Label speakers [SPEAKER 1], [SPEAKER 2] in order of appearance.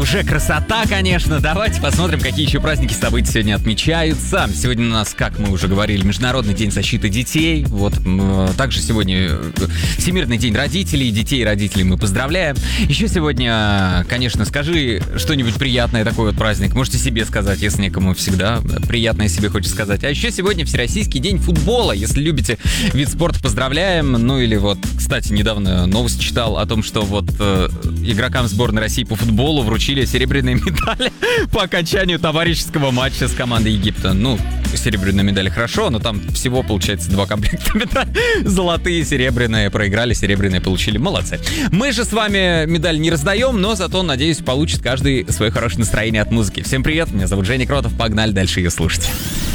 [SPEAKER 1] Уже красота, конечно. Давайте посмотрим, какие еще праздники, события сегодня отмечаются. Сегодня у нас, как мы уже говорили, Международный день защиты детей. Вот, также сегодня Всемирный день родителей. Детей и родителей мы поздравляем. Еще сегодня, конечно, скажи что-нибудь приятное, такой вот праздник. Можете себе сказать, если некому всегда приятное себе хочется сказать. А еще сегодня Всероссийский день футбола. Если любите вид спорта, поздравляем. Ну или вот, кстати, недавно новость читал о том, что вот игрокам сборной России по футболу вручили серебряные медали по окончанию товарищеского матча с командой Египта. Ну, серебряные медали хорошо, но там всего, получается, 2 комплекта медалей. Золотые, серебряные. Проиграли, серебряные получили. Молодцы. Мы же с вами медаль не раздаем, но зато, надеюсь, получит каждый свое хорошее настроение от музыки. Всем привет, меня зовут Женя Кротов. Погнали дальше ее слушать.